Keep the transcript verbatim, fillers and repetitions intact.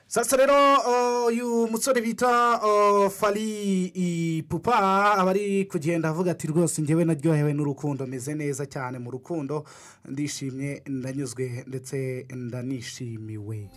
sasa rero uyu musore bita fari ipupa aba ari kugenda avuga ati rwose ngewe naryohewe n'urukundo meze neza cyane mu rukundo ndishimye ndanyuzwe ndetse ndanishimiwe.